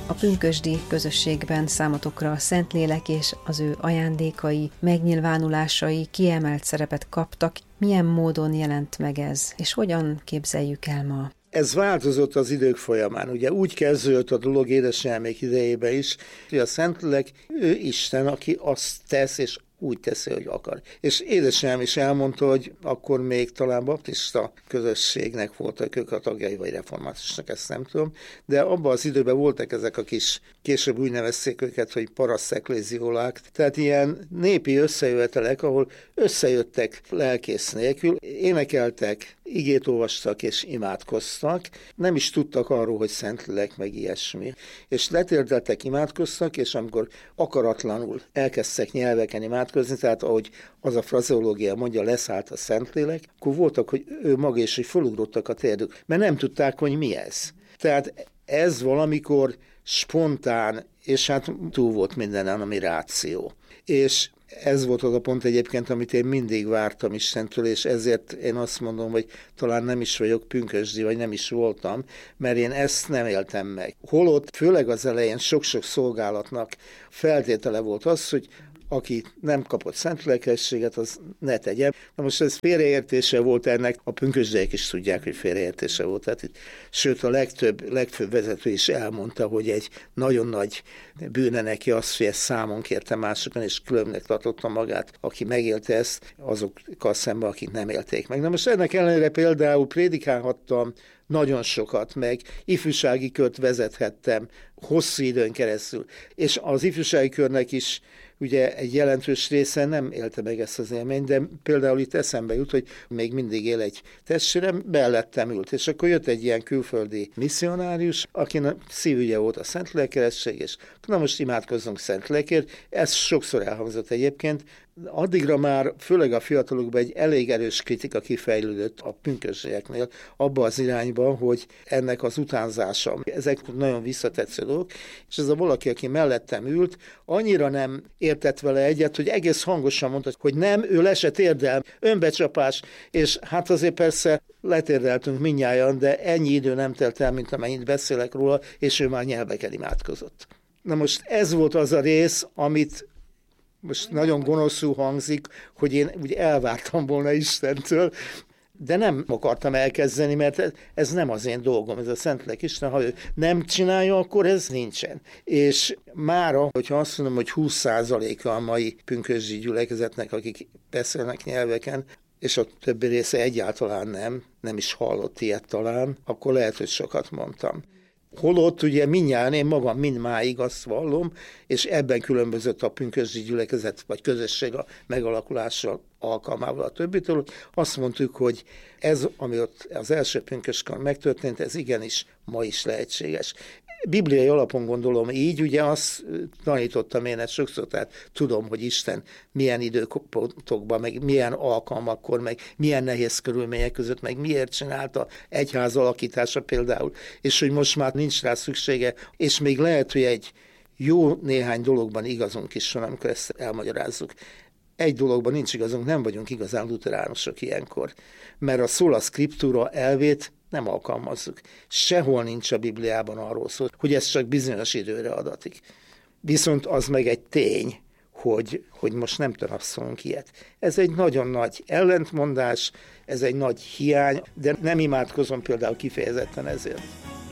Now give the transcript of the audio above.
A pünkösdi közösségben számotokra a Szentlélek és az ő ajándékai, megnyilvánulásai kiemelt szerepet kaptak. Milyen módon jelent meg ez, és hogyan képzeljük el ma? Ez változott az idők folyamán. Ugye úgy kezdődött a dolog édesanyámék idejében is, hogy a Szentlélek, ő Isten, aki azt tesz, és úgy teszi, hogy akar. És édesanyám is elmondta, hogy akkor még talán baptista közösségnek voltak ők a tagjai, vagy reformátusnak, ezt nem tudom, de abban az időben voltak ezek a kis, később úgy nevezték őket, hogy paraszekléziólák, tehát ilyen népi összejövetelek, ahol összejöttek lelkész nélkül, énekeltek, igét olvastak és imádkoztak, nem is tudtak arról, hogy Szentlélek meg ilyesmi. És letérdeltek, imádkoztak, és amikor akaratlanul elkezdtek nyelveken imádkozni, tehát ahogy az a frazeológia mondja, leszállt a Szentlélek, akkor voltak, hogy ő maga is, hogy fölugrottak a térdük, mert nem tudták, hogy mi ez. Tehát ez valamikor spontán, és hát túl volt mindenen, ami ráció. És ez volt az a pont egyébként, amit én mindig vártam Istentől, és ezért én azt mondom, hogy talán nem is vagyok pünkösdi, vagy nem is voltam, mert én ezt nem éltem meg. Holott, főleg az elején sok-sok szolgálatnak feltétele volt az, hogy aki nem kapott szentlélekességet, az ne tegye. Na most ez félreértése volt ennek, a pünkösdiek is tudják, hogy félreértése volt. Tehát, sőt, a legfőbb vezető is elmondta, hogy egy nagyon nagy bűne neki az, hogy ezt számon kérte másokon, és különbnek tartotta magát, aki megélte ezt, azokkal szemben, akik nem élték meg. Na most ennek ellenére például prédikálhattam nagyon sokat, meg ifjúsági kört vezethettem hosszú időn keresztül, és az ifjúsági körnek is ugye egy jelentős része nem élte meg ezt az élményt, de például itt eszembe jut, hogy még mindig él egy testvérem, mellettem ült, és akkor jött egy ilyen külföldi misszionárius, akinek szívügye volt a Szentlélekesség, és na most imádkozzunk Szentlélekért, ez sokszor elhangzott egyébként, addigra már, főleg a fiatalokban egy elég erős kritika kifejlődött a pünkösdieknél abba az irányba, hogy ennek az utánzása, ezek nagyon visszatetsző dolgok, és ez a valaki, aki mellettem ült, annyira nem értett vele egyet, hogy egész hangosan mondta, hogy nem, ő le se térdel, önbecsapás, és hát azért persze letérdeltünk mindnyájan, de ennyi idő nem telt el, mint amennyit beszélek róla, és ő már nyelveken imádkozott. Na most ez volt az a rész, amit most nagyon gonoszul hangzik, hogy én úgy elvártam volna Istentől, de nem akartam elkezdeni, mert ez nem az én dolgom, ez a Szentlélek Isten, ha ő nem csinálja, akkor ez nincsen. És mára, hogyha azt mondom, hogy 20%-a a mai pünkösdi gyülekezetnek, akik beszélnek nyelveken, és a többi része egyáltalán nem is hallott ilyet talán, akkor lehet, hogy sokat mondtam. Holott ugye mindjárt én magam mindmáig azt vallom, és ebben különbözött a pünkösdi gyülekezet vagy közösség a megalakulása alkalmával a többitől. Azt mondtuk, hogy ez, ami ott az első pünköskor megtörtént, ez igenis ma is lehetséges. Bibliai alapon gondolom így, ugye azt tanítottam én ezt sokszor, tehát tudom, hogy Isten milyen időpontokban, meg milyen alkalmakkor, meg milyen nehéz körülmények között, meg miért csinálta egyház alakítása például, és hogy most már nincs rá szüksége, és még lehet, hogy egy jó néhány dologban igazunk is van, amikor ezt elmagyarázzuk. Egy dologban nincs igazunk, nem vagyunk igazán luteránusok ilyenkor, mert a sola scriptura elvét nem alkalmazzuk. Sehol nincs a Bibliában arról szó, hogy ez csak bizonyos időre adatik. Viszont az meg egy tény, hogy most nem tanaszolunk ilyet. Ez egy nagyon nagy ellentmondás, ez egy nagy hiány, de nem imádkozom például kifejezetten ezért.